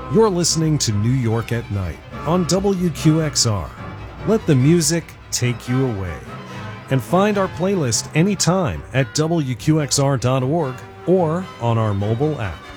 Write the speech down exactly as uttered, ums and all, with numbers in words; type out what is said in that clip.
You're listening to New York at Night on W Q X R. Let the music take you away. And find our playlist anytime at W Q X R dot org or on our mobile app.